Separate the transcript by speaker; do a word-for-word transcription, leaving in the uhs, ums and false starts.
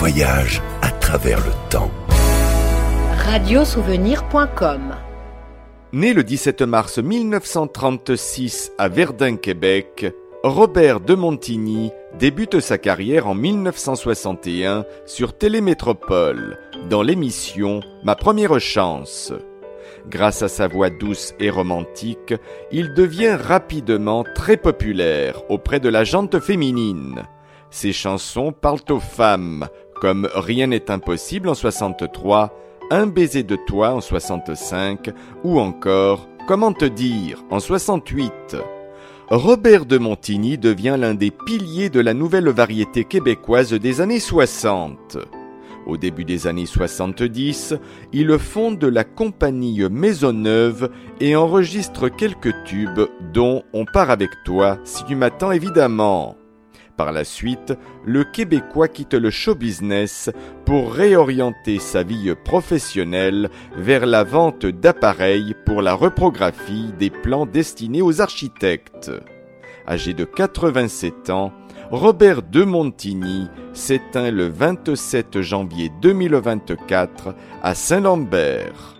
Speaker 1: voyage à travers le temps.
Speaker 2: radiosouvenir point com.
Speaker 3: Né le dix-sept mars mille neuf cent trente-six à Verdun, Québec, Robert de Montigny débute sa carrière en mille neuf cent soixante et un sur Télémétropole, dans l'émission Ma première chance. Grâce à sa voix douce et romantique, il devient rapidement très populaire auprès de la gente féminine. Ses chansons parlent aux femmes, comme Rien n'est impossible en soixante-trois, Un baiser de toi en soixante-cinq ou encore Comment te dire en soixante-huit. Robert de Montigny devient l'un des piliers de la nouvelle variété québécoise des années soixante. Au début des années soixante-dix, il fonde la compagnie Maisonneuve et enregistre quelques tubes dont On part avec toi, si tu m'attends évidemment. Par la suite, le Québécois quitte le show business pour réorienter sa vie professionnelle vers la vente d'appareils pour la reprographie des plans destinés aux architectes. Âgé de quatre-vingt-sept ans, Robert de Montigny s'éteint le vingt-sept janvier deux mille vingt-quatre à Saint-Lambert.